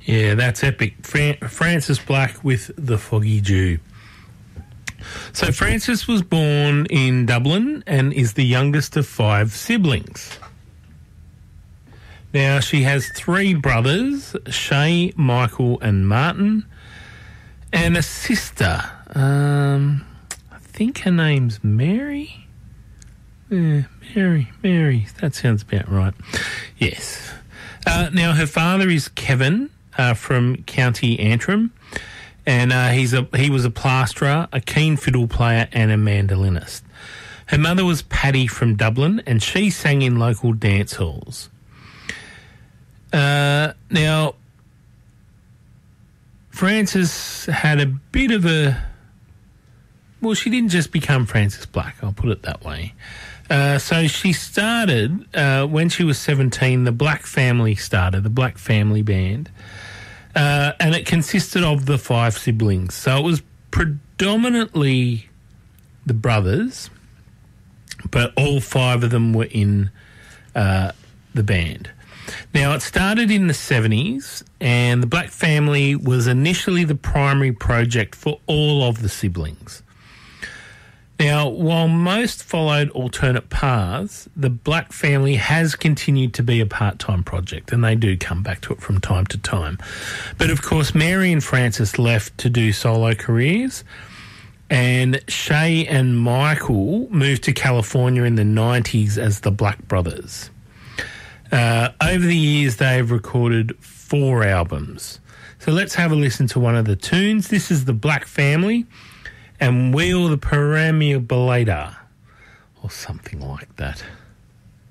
Yeah, that's epic. Francis Black with The Foggy Dew. So Frances was born in Dublin and is the youngest of 5 siblings. Now, she has 3 brothers, Shay, Michael and Martin, and a sister. I think her name's Mary. Mary. That sounds about right. Yes. Now, her father is Kevin from County Antrim. And he was a plasterer, a keen fiddle player and a mandolinist. Her mother was Paddy from Dublin and she sang in local dance halls. Now, Frances had a bit of a... Well, she didn't just become Frances Black, I'll put it that way. So she started, when she was 17, the Black Family Band. And it consisted of the 5 siblings. So it was predominantly the brothers, but all 5 of them were in the band. Now, it started in the 70s, and the Black Family was initially the primary project for all of the siblings. Now, while most followed alternate paths, the Black Family has continued to be a part-time project, and they do come back to it from time to time. But, of course, Mary and Frances left to do solo careers, and Shay and Michael moved to California in the 90s as the Black Brothers. Over the years, they've recorded 4 albums. So let's have a listen to one of the tunes. This is the Black Family and Wheel the Perambulator, or something like that.